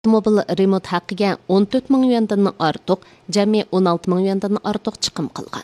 Avtomobil remont haqqiga 14 ming yuandan ortiq, jami 16 ming yuandan ortiq chiqim qilgan.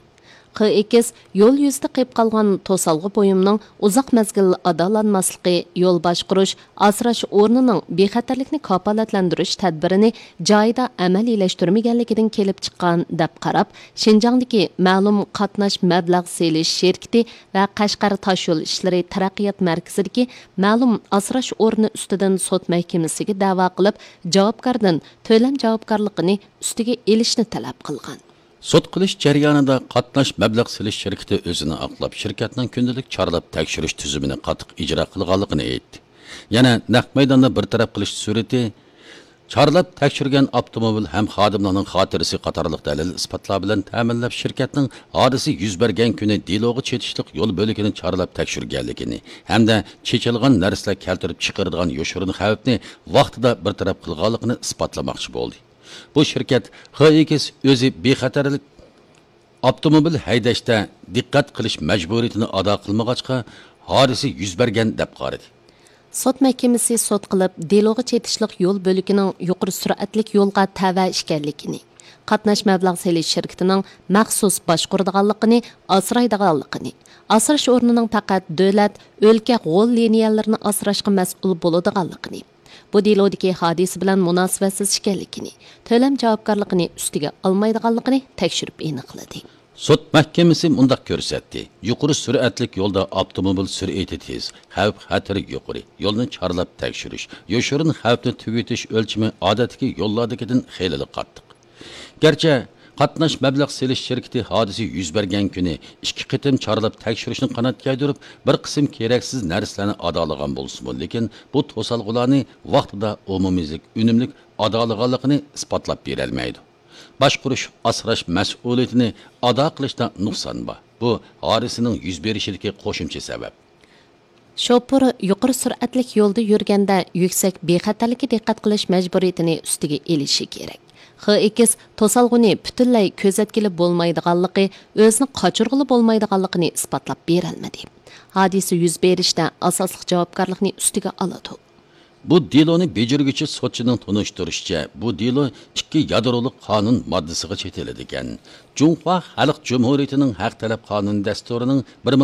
Q2 yo'l yuzida qeyib qolgan to'salg'i bo'yimning uzoq mezgil adolanmasligi, yo'l boshqarish, asrash o'rnining bexatarlikni kafolatlantirish tadbirini joyida amaliyleştirmaganligidan kelib chiqqan deb qarab, Şinjandagi ma'lum qatnash mablag' selish şirkati va Qashqar tashyo'l ishlari taraqqiyot markazidagi ma'lum asrash o'rni ustidan sud mahkamasiga da'vo qilib, javobgardan to'lam javobgarligini ustiga elishni talab qilgan. Sud qilish jarayonida qatnash mablag' selish shirkati o'zini oqlab, shirkatning kundalik chorlab tekshirish tuzumini qattiq ijro qilganligini aytdi. Yana naq maydonda bir taraf qilish surati chorlab tekshirgan avtomobil ham xodimlarning xotirasi qatorliq dalil isbotlar bilan ta'minlab shirkatning hodisa yuz bergan kuni diloga chetishliq yo'l bo'ligini chorlab tekshirganligini hamda chechilgan narsalar keltirib chiqaradigan yoshirin xavfni vaqtida bir taraf qilganligini isbotlamoqchi bo'ldi. Bu şirket Q2 o'zi bexatarlik avtomobil haydashda diqqat qilish majburiyatini ado qilmag'achqa hodisa yuz bergan deb qaradi. Sud mahkamasi sud qilib, deloga chetishliq yo'l bo'ligining yuqori sur'atlik yo'lga tava ishganligini, qatnash mablag' selish shirkatining maxsus boshqaradiganligini, asraydiganligini, asrash o'rnining faqat davlat, o'lka g'ol liniyalarini asrashga mas'ul bo'ladiganligini, bu delodagi hodisa bilan munosibatsiz ekanligini, to'lam javobgarligini ustiga olmaydiganligini tekshirib aniqladi. Sud mahkamasi mundaq ko'rsatdi. Yuqori sur'atlik yo'lda avtomobil sur'ati tez, xavf xatari yuqori, yo'lni chorlab tekshirish, yoshirin xavfni tugutish o'lchami odatdagi yo'llardagidan xeyli qattiq. Garchi qatnash mablag' selish shirkati hodisa yuz bergan kuni 2 qitim chorlab tekshirishni qanot yaydirib, bir qism keraksiz narsalarni adolagan bo'lsa-mu, lekin bu to'salg'ularni vaqtida umumiylik, unumlik adolaganligini isbotlab bera olmaydi. Boshqarish, asrash mas'uliyatini ado qilishda nuqson bor. Bu hodisaning yuz berishidagi qo'shimcha sabab. Şoför yuqori sur'atlik yo'lda yurganda yuksak bexatarlikka diqqat qilish majburiyatini ustiga elishi kerak. Q2 to'salg'uni butunlay ko'zatkili bo'lmaydiganligi, o'zini qochirg'ili bo'lmaydiganligini isbotlab bera olmadi. Hodisa yuz berishda asosli javobgarlikni ustiga oladi. Bu deloni bejirgüçü sotçının tunuşturuşça, bu delo 2 yadroluk kanun maddesiga chetiladi ekan. Junhua Xalq Cumhuriyetining haq talab qonun dasturining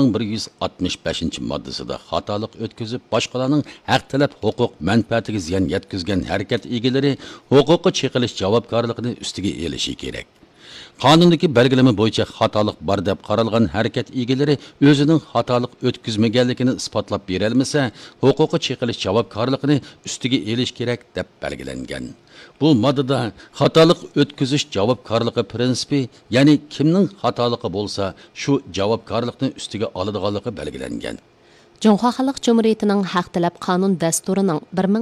1165-moddasida xatolik o'tkazib, boshqalarning haq talab huquq manfaatiga ziyon yetkazgan harakat egalari huquqi cheqilish javobgarligini ustiga elishi kerak. Qonundagi belgilama bo'yicha xatolik bor deb qaralgan harakat egalari o'zining xatolik o'tkazmaganligini isbotlab bera olmasa, huquqi cheqilish javobgarligini ustiga elish kerak deb belgilangan. Bu moddada xatolik o'tkazish javobgarligi prinsipi, ya'ni kimning xatoligi bo'lsa, shu javobgarlikni ustiga oladiganligi belgilangan. Junhua Xalq Cumhuriyetining haq talab qonun dasturining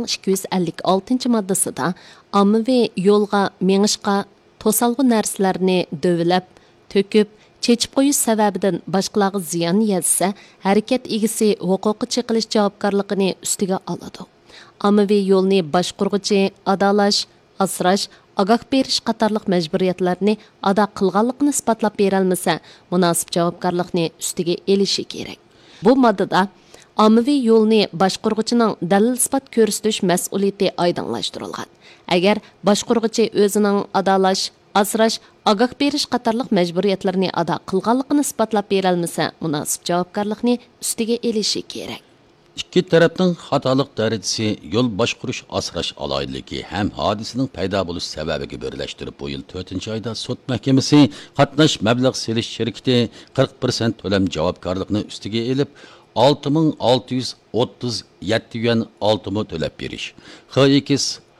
1256-moddasida ommaviy yo'lga mengishga to'salg'i narsalarni dövlab, to'kib, chechib qo'yish sababidan boshqalarga ziyon yetsa, harakat egasi huquqi cheqilish javobgarligini ustiga oladi. Ommaviy yo'lni boshqaruvchi adolash, asrash, ogoh berish qatorliq majburiyatlarni ado qilganligini isbotlab bera olmasa, munosib javobgarlikni ustiga elishi kerak. Bu moddada ommaviy yo'lni boshqaruvchining dalil isbot ko'rsatish mas'uliyati oydinlashtirilgan. Agar boshqaruvchi o'zining adolash, asrash, ogoh berish qatorliq majburiyatlarini ado qilganligini isbotlab bera olmasa, munosib javobgarlikni ustiga elishi kerak. İki tarafning xatolik darajasi, yo'l boshqarish, asrash aloyligi ham hodisaning paydo bo'lish sababiga birlashtirib, bu yil 4-oyda sud mahkamasi qatnash mablag' selish shirkati 40% to'lam javobgarlikni ustiga elib, 6637 yuan oltimi to'lab berish. Q2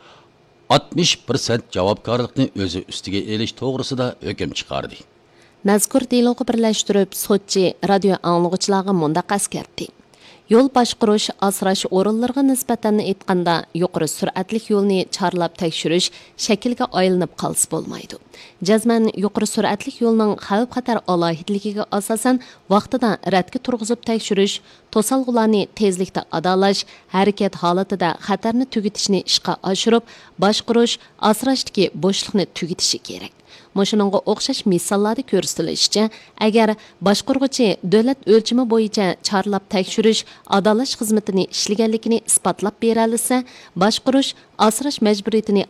60% javobgarlikni o'zi ustiga elish to'g'risida hukm chiqardi. Mazkur deloga birlashtirib, sudchi radio anglag'uchilarga mundaq eskartdi. Yo'l boshqarish, asrash o'rinlariga nisbatan aytganda, yuqori sur'atlik yo'lni chorlab tekshirish shaklga aylanib qolsa bo'lmaydi. Jazman yuqori sur'atlik yo'lning xavf-xatar alohidligiga asosan vaqtida radga turg'izib tekshirish, to'salg'ularni tezlikda adolash, harakat holatida xatarni tugitishni ishga oshirib, boshqarish, asrashdagi bo'shliqni tugitishi kerak. Мұшыныңғы оқшаш misallarda ko'rsatilishicha, agar boshqurg'uchi davlat o'lchimi bo'yicha chorlab tekshirish adolash xizmatini ishlaganligini isbotlab beralisa, boshqurish asrash majburiyatini